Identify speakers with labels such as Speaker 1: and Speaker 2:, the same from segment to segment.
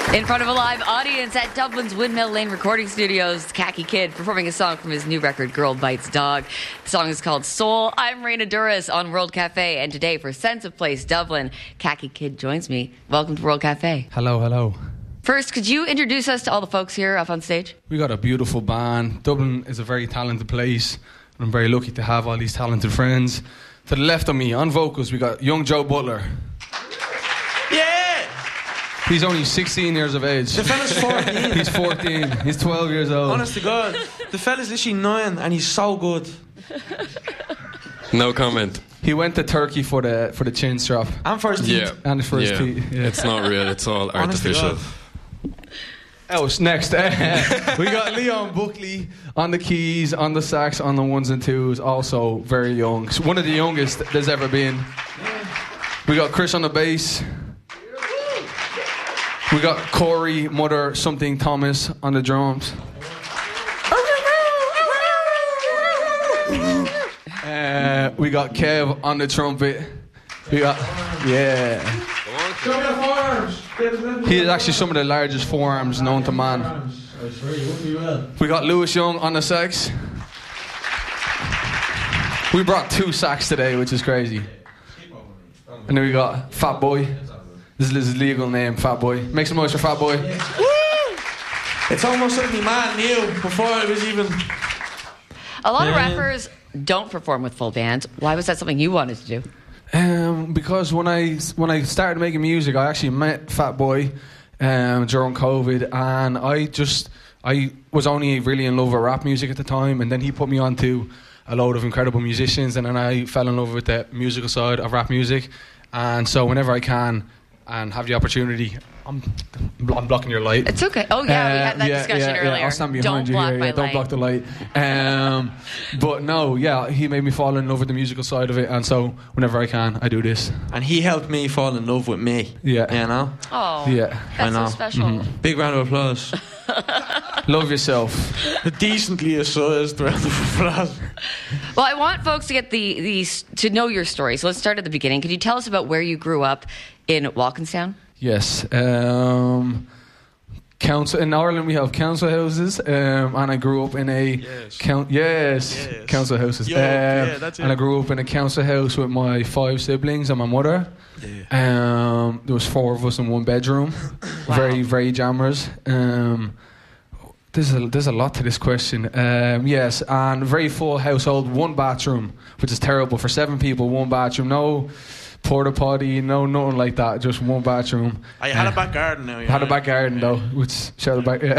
Speaker 1: In front of a live audience at Dublin's Windmill Lane Recording Studios, Khaki Kid performing a song from his new record, Girl Bites Dog. The song is called Soul. I'm Raina Duras on World Cafe, and today for Sense of Place Dublin, Khaki Kid joins me. Welcome to World Cafe.
Speaker 2: Hello, hello.
Speaker 1: First, could you introduce us to all the folks here up on stage?
Speaker 2: We got a beautiful band. Dublin is a very talented place, and I'm very lucky to have all these talented friends. To the left of me, on vocals, we got young Joe Butler.
Speaker 3: Yeah!
Speaker 2: He's only 16 years of age.
Speaker 3: The fella's 14.
Speaker 2: He's 14. He's 12 years old.
Speaker 3: Honest to God. The fella's literally 9 and he's so good.
Speaker 4: No comment.
Speaker 2: He went to Turkey for the chin strap.
Speaker 3: And for his teeth.
Speaker 4: Yeah.
Speaker 2: And for his teeth. Yeah.
Speaker 4: It's not real, it's all
Speaker 3: Honest to
Speaker 4: artificial.
Speaker 2: Else, next. We got Leon Buckley on the keys, on the sax, on the ones and twos. Also very young. One of the youngest there's ever been. We got Chris on the bass. We got Corey, Mother, something Thomas on the drums. We got Kev on the trumpet. We got, yeah. He is actually some of the largest forearms known to man. We got Lewis Young on the sax. We brought 2 sax today, which is crazy. And then we got Fat Boy. This is his legal name, Fat Boy. Make some noise for Fat Boy.
Speaker 3: It's almost like my man knew before I was even...
Speaker 1: A lot of rappers don't perform with full bands. Why was that something you wanted to do?
Speaker 2: Because when I started making music, I actually met Fat Boy during COVID, and I was only really in love with rap music at the time, and then he put me onto a load of incredible musicians, and then I fell in love with the musical side of rap music. And so whenever I can and have the opportunity, I'm blocking your light.
Speaker 1: It's okay. Oh, yeah, we had that discussion earlier.
Speaker 2: Yeah, I'll stand behind
Speaker 1: don't
Speaker 2: you
Speaker 1: block
Speaker 2: here.
Speaker 1: my
Speaker 2: Yeah, don't
Speaker 1: light.
Speaker 2: block the light. But no, yeah, he made me fall in love with the musical side of it, and so whenever I can, I do this.
Speaker 3: And he helped me fall in love with me.
Speaker 2: Yeah.
Speaker 3: You know?
Speaker 1: Oh,
Speaker 2: Yeah.
Speaker 1: that's
Speaker 3: I know.
Speaker 1: so special.
Speaker 2: Mm-hmm.
Speaker 3: Big round of applause.
Speaker 2: Love yourself.
Speaker 3: A decently sized round of applause.
Speaker 1: Well, I want folks to get to know your story. So let's start at the beginning. Could you tell us about where you grew up in Walkinstown?
Speaker 2: Yes. Council in Ireland we have council houses, and I grew up in a council houses.
Speaker 3: Yeah, that's it.
Speaker 2: And I grew up in a council house with my 5 siblings and my mother. Yeah. There was 4 of us in 1 bedroom.
Speaker 1: Wow.
Speaker 2: Very, very jammers. There's a lot to this question. Yes, and very full household, 1 bathroom, which is terrible for 7 people. 1 bathroom, no porta potty, no nothing like that. Just 1 bathroom.
Speaker 3: I had a back garden now.
Speaker 2: Had a back garden though, which share the back.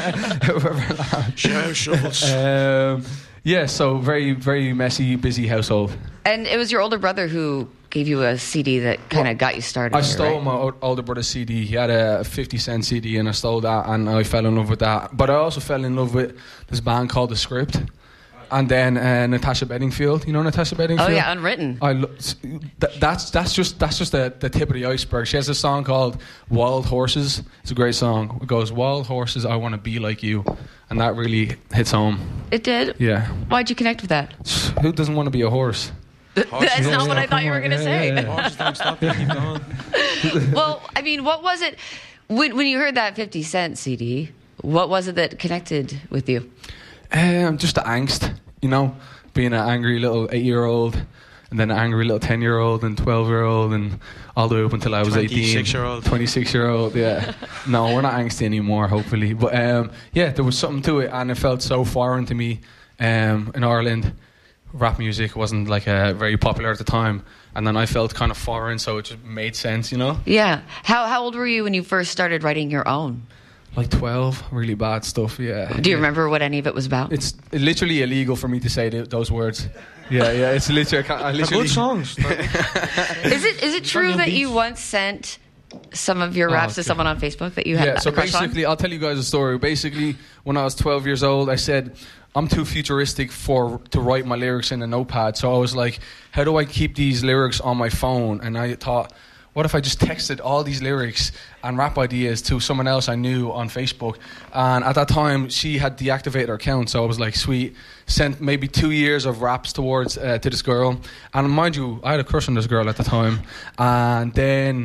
Speaker 3: Share shovels.
Speaker 2: Yeah, so very, very messy, busy household.
Speaker 1: And it was your older brother who gave you a CD that kind of got you started.
Speaker 2: I
Speaker 1: here,
Speaker 2: stole
Speaker 1: right?
Speaker 2: my older brother's CD. He had a 50-cent CD, and I stole that, and I fell in love with that. But I also fell in love with this band called The Script, and then Natasha Bedingfield. You know Natasha Bedingfield?
Speaker 1: Oh yeah, Unwritten.
Speaker 2: That's just the tip of the iceberg. She has a song called Wild Horses. It's a great song. It goes, "Wild horses, I want to be like you," and that really hits home.
Speaker 1: It did?
Speaker 2: Yeah.
Speaker 1: Why'd you connect with that?
Speaker 2: Who doesn't want to be a horse?
Speaker 1: That's not what I thought you were going to say.
Speaker 3: Horses don't stop, they keep going.
Speaker 1: Well, I mean, what was it when you heard that 50 Cent CD? What was it that connected with you?
Speaker 2: Just the angst, you know, being an angry little 8-year-old, and then an angry little 10-year-old and 12-year-old, and all the way up until I was 18.
Speaker 3: 26-year-old. 26-year-old,
Speaker 2: yeah. No, we're not angsty anymore, hopefully. But yeah, there was something to it, and it felt so foreign to me. In Ireland, rap music wasn't like very popular at the time, and then I felt kind of foreign, so it just made sense, you know.
Speaker 1: Yeah. How old were you when you first started writing your own?
Speaker 2: Like 12, really bad stuff. Yeah.
Speaker 1: Do you remember what any of it was about?
Speaker 2: It's literally illegal for me to say those words. Yeah. It's literally. I literally.
Speaker 3: Good songs.
Speaker 1: Is it true that you once sent some of your raps to someone on Facebook that you had
Speaker 2: Yeah. So
Speaker 1: a crush on?
Speaker 2: basically, I'll tell you guys a story. Basically, when I was 12 years old, I said, I'm too futuristic to write my lyrics in a notepad. So I was like, how do I keep these lyrics on my phone? And I thought, what if I just texted all these lyrics and rap ideas to someone else I knew on Facebook? And at that time, she had deactivated her account, so I was like, sweet. Sent maybe 2 years of raps towards to this girl. And mind you, I had a crush on this girl at the time. And then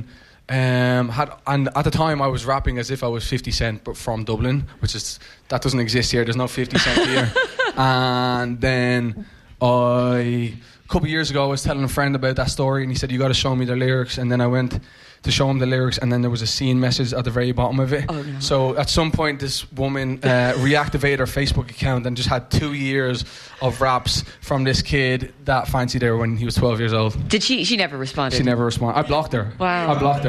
Speaker 2: And at the time I was rapping as if I was 50 Cent, but from Dublin, that doesn't exist here. There's no 50 Cent here. And then a couple of years ago I was telling a friend about that story, and he said, you got to show me the lyrics. And then I went to show him the lyrics, and then there was a scene message at the very bottom of it.
Speaker 1: Oh, no.
Speaker 2: So at some point this woman reactivated her Facebook account and just had 2 years of raps from this kid that fancied her when he was 12 years old.
Speaker 1: Did she never responded?
Speaker 2: She never responded. I blocked her.
Speaker 1: Wow.
Speaker 2: I blocked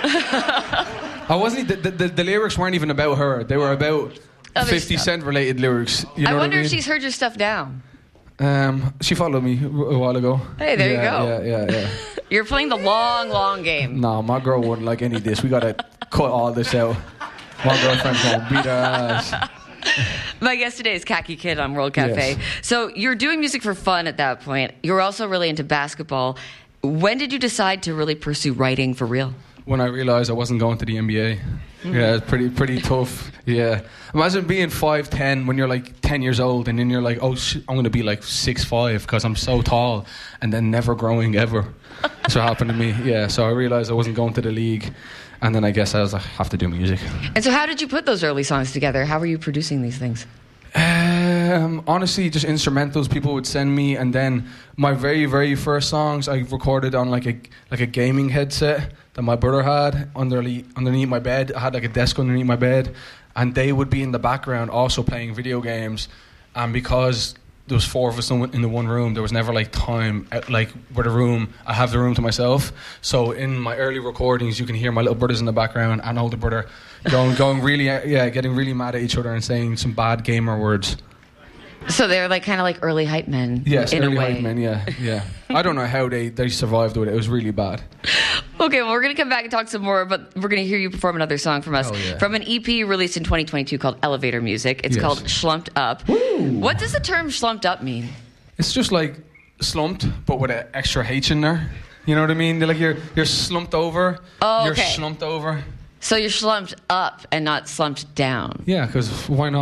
Speaker 2: her. I wasn't. The lyrics weren't even about her. They were about
Speaker 1: Other
Speaker 2: 50
Speaker 1: stuff.
Speaker 2: Cent related lyrics. You know
Speaker 1: I wonder
Speaker 2: what I mean?
Speaker 1: if she's heard your stuff down.
Speaker 2: She followed me a while ago.
Speaker 1: Hey, there you go.
Speaker 2: Yeah.
Speaker 1: You're playing the long game.
Speaker 2: No, my girl wouldn't like any of this. We gotta cut all this out. My girlfriend's gonna beat her ass.
Speaker 1: My guest today is Khaki Kid on World Cafe.
Speaker 2: Yes.
Speaker 1: So you're doing music for fun at that point. You're also really into basketball. When did you decide to really pursue writing for real?
Speaker 2: When I realised I wasn't going to the NBA. Yeah, it's pretty tough. Yeah. Imagine being 5'10" when you're like 10 years old, and then you're like, oh, I'm going to be like 6'5" because I'm so tall, and then never growing ever. That's what happened to me. Yeah, so I realised I wasn't going to the league, and then I guess I was like, I have to do music.
Speaker 1: And so how did you put those early songs together? How were you producing these things?
Speaker 2: Honestly, just instrumentals people would send me, and then my very, very first songs I recorded on like a gaming headset that my brother had underneath my bed. I had like a desk underneath my bed, and they would be in the background also playing video games. And because there was 4 of us in the one room, there was never like time like with a room. I have the room to myself. So in my early recordings, you can hear my little brothers in the background and older brother going really, getting really mad at each other and saying some bad gamer words.
Speaker 1: So they're like kind of like early hype men.
Speaker 2: Yes,
Speaker 1: in
Speaker 2: early
Speaker 1: a way.
Speaker 2: hype men, yeah. I don't know how they survived with it. It was really bad.
Speaker 1: Okay, well, we're going to come back and talk some more, but we're going to hear you perform another song from us.
Speaker 2: Oh, yeah.
Speaker 1: From an EP released in 2022 called Elevator Music. It's
Speaker 2: Yes.
Speaker 1: called Schlumped Up.
Speaker 2: Woo!
Speaker 1: What does the term Schlumped Up mean?
Speaker 2: It's just like slumped, but with an extra H in there. You know what I mean? They're like you're slumped over.
Speaker 1: Oh,
Speaker 2: You're
Speaker 1: okay.
Speaker 2: slumped over.
Speaker 1: So you're slumped up and not slumped down.
Speaker 2: Yeah, because why not?